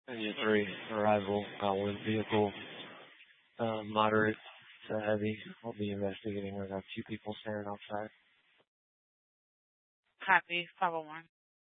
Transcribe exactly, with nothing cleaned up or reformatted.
Engine three, arrival, got one vehicle, uh, moderate to heavy. I'll be investigating. I got two people standing outside. Copy, five oh one.